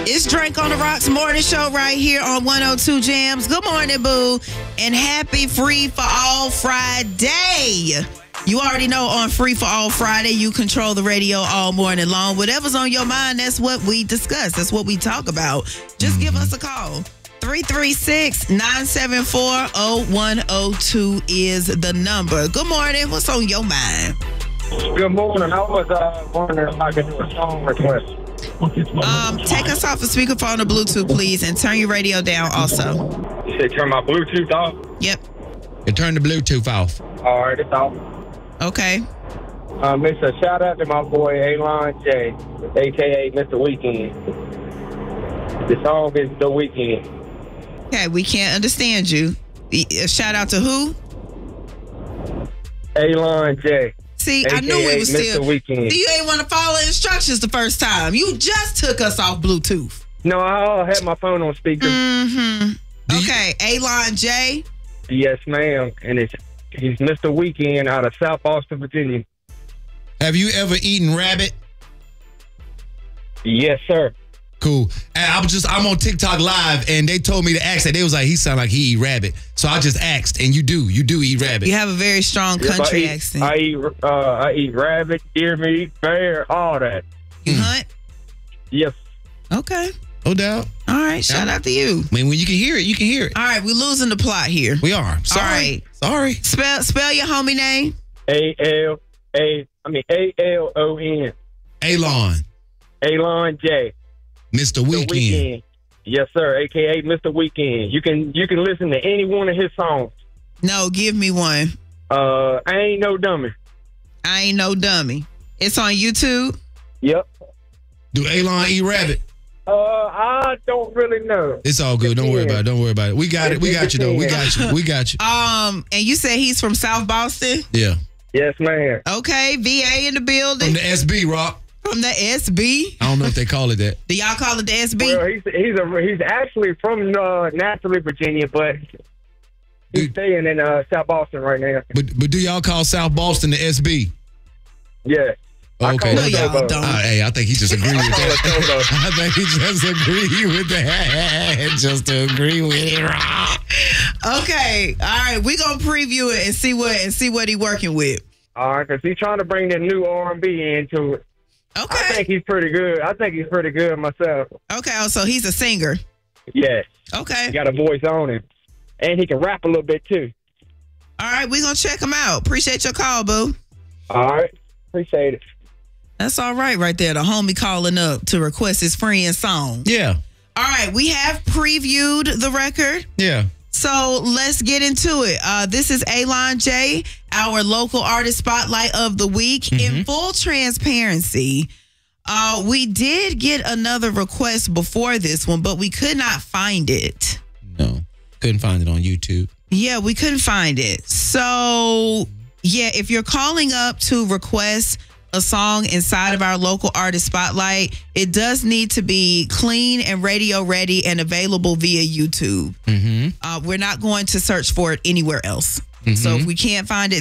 It's Drink on the Rocks morning show right here on 102 Jams. Good morning, boo. And happy Free for All Friday. You already know on Free for All Friday, you control the radio all morning long. Whatever's on your mind, that's what we discuss. That's what we talk about. Just give us a call. 336-974-0102 is the number. Good morning. What's on your mind? Good morning. I was wondering if I could do a song request. Take us off the speakerphone or Bluetooth, please, and turn your radio down also. You said turn my Bluetooth off? Yep. You turn the Bluetooth off. All right, it's off. Okay. It's a shout out to my boy, Alon J, a.k.a. Mr. Weekend. The song is The Weekend. Okay, we can't understand you. A shout out to who? Alon J. See, AKA I knew we was Mr. still. Weekend. You ain't want to follow instructions the first time. You just took us off Bluetooth. No, I had my phone on speaker. Mm-hmm. Okay, Alon J. Yes, ma'am. And he's Mr. Weekend out of South Boston, Virginia. Have you ever eaten rabbit? Yes, sir. Cool. And I'm on TikTok live, and they told me to ask that. They was like, he sound like he eat rabbit. So I just asked, and you do eat rabbit. You have a very strong country accent. I eat rabbit, deer meat, bear, all that. You hunt? Yes. Okay. No doubt. All right. Shout out to you. I mean, when you can hear it, you can hear it. All right. We're losing the plot here. We are. Sorry. All right. Sorry. Spell your homie name. Alon. Alon. Alon J. Mr. Weekend. Yes, sir. AKA Mr. Weekend. You can listen to any one of his songs. No, give me one. I Ain't No Dummy. I Ain't No Dummy. It's on YouTube. Yep. Do Alon eat rabbit? I don't really know. It's all good. Don't worry about it. We got it. We got you though. We got you. And you said he's from South Boston? Yeah. Yes, ma'am. Okay. VA in the building. From the SB, Rock. From the SB? I don't know if they call it that. Do y'all call it the SB? Well, he's actually from Nashville, Virginia, but he's staying in South Boston right now. But do y'all call South Boston the SB? Yeah. Okay. No, y'all don't. Hey, I think he just agreed with that. I think he just agreed with that. Just to agree with it. Okay. All right. We're going to preview it and see what he working with. All right, because he's trying to bring that new R&B into it. Okay. I think he's pretty good. Myself. Okay. Oh, so he's a singer. Yes. Okay. He got a voice on him. And he can rap a little bit, too. All right. We're going to check him out. Appreciate your call, boo. All right. Appreciate it. That's all right there. The homie calling up to request his friend's song. Yeah. All right. We have previewed the record. Yeah. So let's get into it. This is Alon J, our local artist spotlight of the week. Mm-hmm. In full transparency, we did get another request before this one, but we could not find it. No, couldn't find it on YouTube. Yeah, we couldn't find it. So, yeah, if you're calling up to request a song inside of our local artist spotlight, it does need to be clean and radio ready and available via YouTube. Mm-hmm. We're not going to search for it anywhere else. Mm-hmm. So if we can't find it